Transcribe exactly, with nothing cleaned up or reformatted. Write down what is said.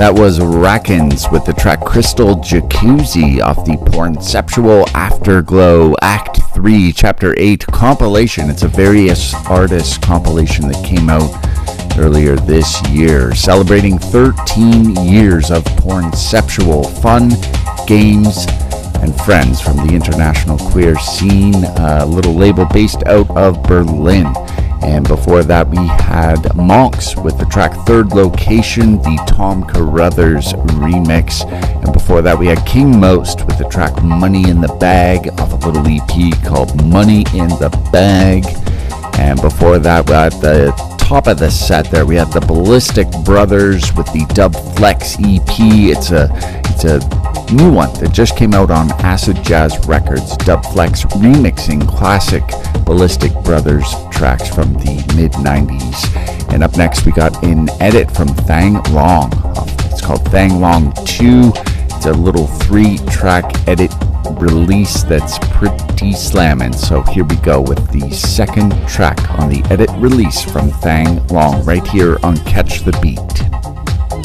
That was Rackens with the track Crystal Jacuzzi off the Pornceptual Afterglow Act three Chapter eight compilation. It's a various artists compilation that came out earlier this year, celebrating thirteen years of pornceptual fun, games, and friends from the international queer scene, a little label based out of Berlin. And before that, we had Monks with the track Third Location, the Tom Carruthers remix. And before that, we had King Most with the track Money in the Bag off a little E P called Money in the Bag. And before that, at the top of the set there, we had the Ballistic Brothers with the Dub Flex E P. It's a, it's a new one that just came out on Acid Jazz Records. Dub Flex remixing classic Ballistic Brothers tracks from the mid nineties. And up next we got an edit from Thang Long. It's called Thang Long two. It's a little three track edit release that's pretty slamming. So here we go with the second track on the edit release from Thang Long right here on Catch the Beat.